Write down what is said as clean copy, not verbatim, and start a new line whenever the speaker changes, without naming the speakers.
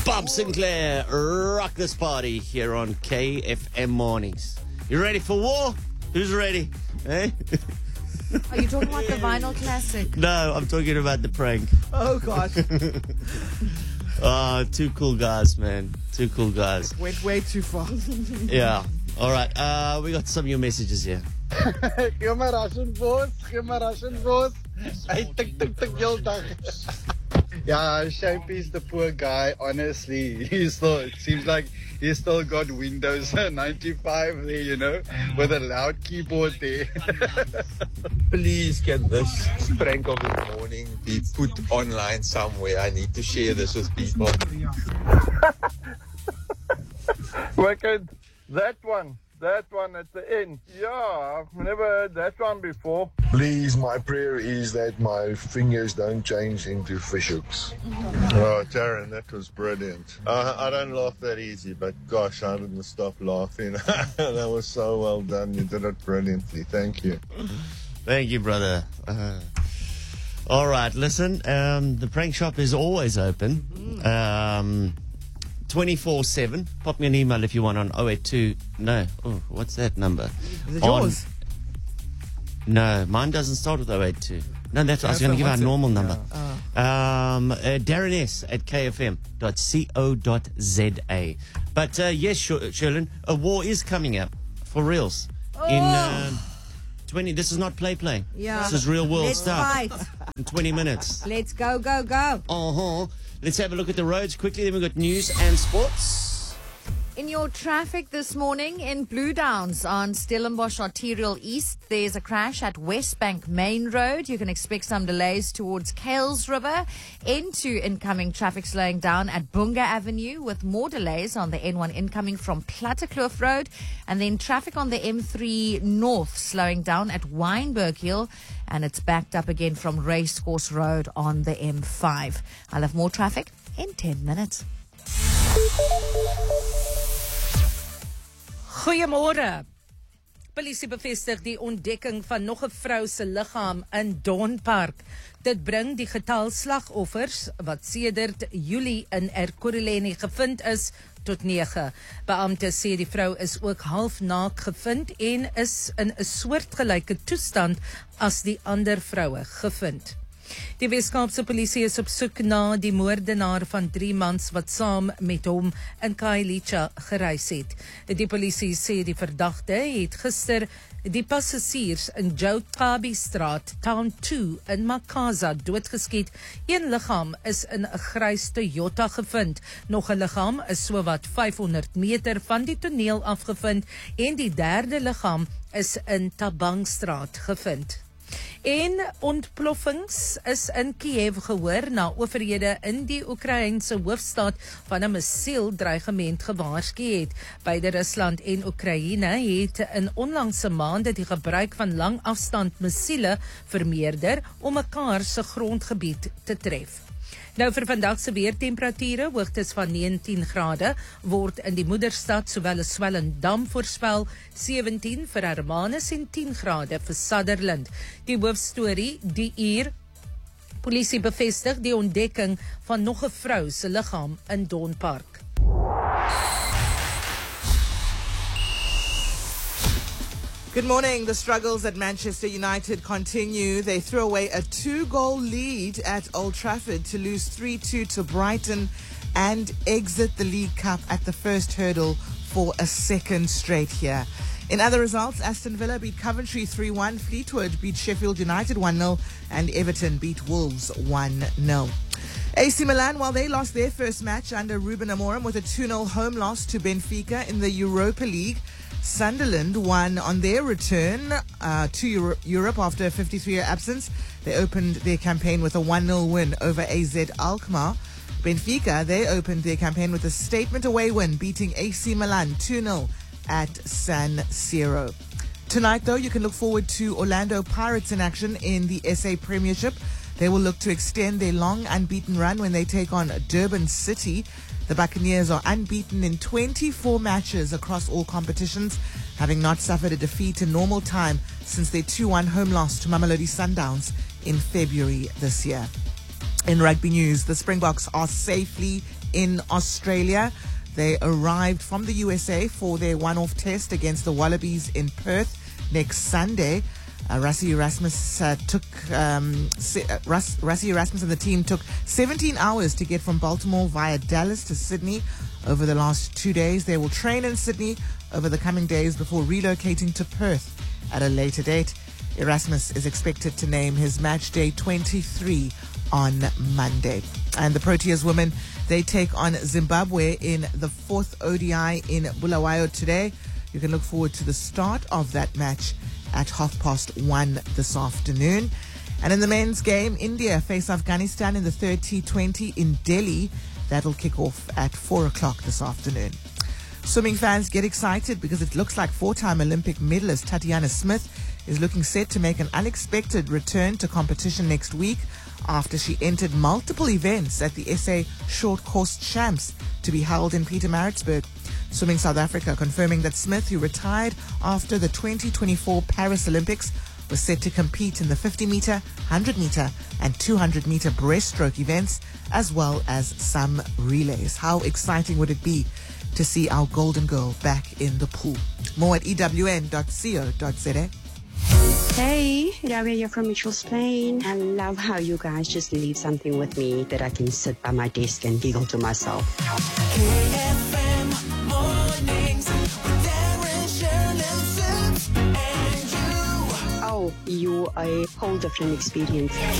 Bob Sinclair, rock this party here on KFM Mornings. You ready for war? Who's ready? Hey?
Are you talking about the vinyl classic?
No, I'm talking about the prank.
Oh, gosh.
Two cool guys, man. Two cool guys.
Went way too far.
Yeah. All right. We got some of your messages here.
Give my Russian boss. I tik heel dag. Yeah, Shapey's the poor guy. Honestly, it seems like he's still got Windows 95 there, you know, with a loud keyboard there.
Please can this prank of the morning be put online somewhere? I need to share this with people.
Wicked. That one at the end. Yeah, I've never heard that one before.
Please, my prayer is that my fingers don't change into fishhooks.
Oh, Darren, that was brilliant. I don't laugh that easy, but gosh, I didn't stop laughing. That was so well done. You did it brilliantly. Thank you.
Thank you, brother. All right, listen, the prank shop is always open. 24/7. Pop me an email if you want on 082. No. Oh, what's that number?
Is it yours?
No, mine doesn't start with 082. No, that's I was going to give our normal number. Darren S at kfm.co.za. But yes, Sherlyn, a war is coming up for reals. In 20. This is not play.
Yeah.
This is real world
Let's
stuff.
fight.
In 20 minutes.
Let's go.
Let's have a look at the roads quickly. Then we've got news and sports.
In your traffic this morning in Blue Downs on Stellenbosch Arterial East, there's a crash at Westbank Main Road. You can expect some delays towards Kales River. Into incoming traffic slowing down at Bunga Avenue with more delays on the N1 incoming from Plattekloof Road. And then traffic on the M3 North slowing down at Wynberg Hill. And it's backed up again from Racecourse Road on the M5. I'll have more traffic in 10 minutes.
Goeiemôre. Polisie bevestig die ontdekking van nog 'n vrou se liggaam in Donpark. Dit bring die getal slagoffers wat sedert Julie in Ekurhuleni gevind is tot 9. Beampte sê die vrou is ook half naak gevind en is in 'n soortgelyke toestand as die ander vroue gevind. Die Weskaapse polisie is op soek na die moordenaar van 3 mans wat saam met hom in Khayelitsha gereis het. Die polisie sê die verdagte het gister die passasiers in Joutabi Straat, Town 2 in Makaza doodgeskiet. Een liggaam is in 'n grys Toyota gevind. Nog 'n liggaam is sowat 500 meter van die toneel afgevind en die derde liggaam is in Tabangstraat gevind. En ontploffings is in Kiev gehoor na owerhede in die Oekraïense hoofstad van 'n missieldreigement gewaarsku het. Beide Rusland en Oekraïne het in onlangse maande die gebruik van langafstand missiele vermeerder om mekaar se grondgebied te tref. Nou vir vandag se weertemperature, hoogtes van 19 grade, word in die moederstad sowel as Swellendam voorspel, 17 vir Hermanus en 10 grade vir Sutherland. Die hoofstorie, die uur, polisie bevestig die ontdekking van nog 'n vrou se liggaam in Donpark.
Good morning. The struggles at Manchester United continue. They threw away a 2-goal lead at Old Trafford to lose 3-2 to Brighton and exit the League Cup at the first hurdle for a second straight year. In other results, Aston Villa beat Coventry 3-1, Fleetwood beat Sheffield United 1-0, and Everton beat Wolves 1-0. AC Milan, while they lost their first match under Ruben Amorim with a 2-0 home loss to Benfica in the Europa League, Sunderland won on their return to Europe after a 53-year absence. They opened their campaign with a 1-0 win over AZ Alkmaar. Benfica, they opened their campaign with a statement away win, beating AC Milan 2-0 at San Siro. Tonight, though, you can look forward to Orlando Pirates in action in the SA Premiership. They will look to extend their long unbeaten run when they take on Durban City. The Buccaneers are unbeaten in 24 matches across all competitions, having not suffered a defeat in normal time since their 2-1 home loss to Mamelodi Sundowns in February this year. In rugby news, the Springboks are safely in Australia. They arrived from the USA for their one-off test against the Wallabies in Perth next Sunday. Rassie Erasmus Rassie Erasmus and the team took 17 hours to get from Baltimore via Dallas to Sydney over the last 2 days. They will train in Sydney over the coming days before relocating to Perth at a later date. Erasmus is expected to name his match day 23 on Monday. And the Proteas women, they take on Zimbabwe in the 4th ODI in Bulawayo today. You can look forward to the start of that match at 1:30 this afternoon. And in the men's game, India face Afghanistan in the 3rd T20 in Delhi. That'll kick off at 4 o'clock this afternoon. Swimming fans, get excited because it looks like 4-time Olympic medalist Tatiana Smith is looking set to make an unexpected return to competition next week after she entered multiple events at the SA Short Course Champs to be held in Pietermaritzburg. Swimming South Africa confirming that Smith, who retired after the 2024 Paris Olympics, was set to compete in the 50-meter, 100-meter and 200-meter breaststroke events, as well as some relays. How exciting would it be to see our golden girl back in the pool? More at ewn.co.za.
Hey, Rabia here from Mitchell's Plain. I love how you guys just leave something with me that I can sit by my desk and giggle to myself.
KFM mornings with Darren, Sharon, and you.
Oh, you a whole different experience.